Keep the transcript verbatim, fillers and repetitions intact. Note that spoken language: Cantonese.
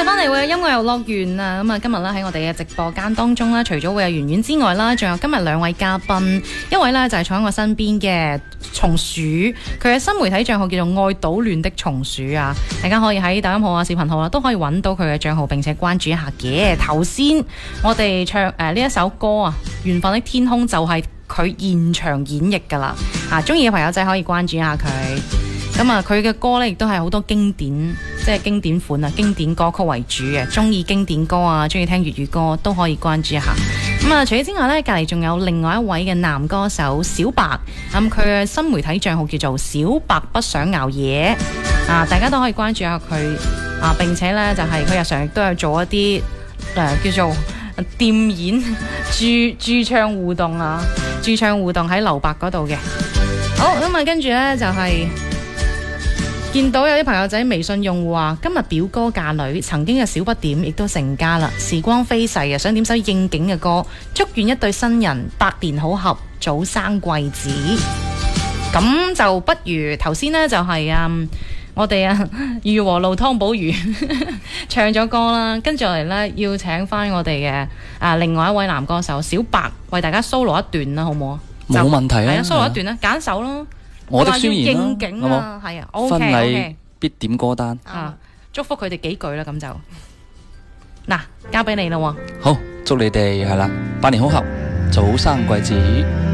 日翻嚟會有音樂遊樂園啊！咁啊，今日咧喺我哋嘅直播間當中咧，除咗會有圓圓之外啦，仲有今日兩位嘉賓，一位咧就係坐喺我身邊嘅松鼠，佢嘅新媒體賬號叫做愛搗亂的松鼠啊！大家可以喺抖音號啊、視頻號啊都可以揾到佢嘅賬號，並且關注一下嘅。頭先我哋唱誒呢、呃、一首歌啊，《緣分的天空》就係佢現場演繹噶啦，啊，中意嘅朋友仔可以關注一下佢。咁啊，佢嘅歌咧亦都係好多經典，即係經典款啊，經典歌曲為主嘅。中意經典歌啊，中意聽粵語歌都可以關注一下。咁啊，除此之外咧，隔籬仲有另外一位嘅男歌手小白，咁佢嘅新媒體賬號叫做小白不想熬夜啊，大家都可以關注下佢啊，並且咧就係、是、佢日常亦都有做一啲誒、呃、叫做店演駐駐唱互動啊，駐唱互動喺留白嗰度嘅。好，咁啊，跟住咧就係、是。見到有啲朋友仔微信用戶話，今日表哥嫁女，曾經嘅小不點亦都成家啦。時光飛逝啊，想點首應景嘅歌，祝願一對新人百年好合，早生貴子。咁就不如頭先呢，就係、是、啊、嗯，我哋啊如和路湯寶如唱咗歌啦，跟住落嚟呢，要請翻我哋嘅啊另外一位男歌手小白為大家 solo 一段啦，好唔好啊？ 冇問題啊， 係啊 solo 一段啦，揀首咯。 我的宣言應景啊，係啊 ，OK 婚禮 OK 必點歌單啊，祝福佢哋幾句啦，咁就嗱，交俾你啦喎。 好，祝你哋係啦，百年好合，早生貴子。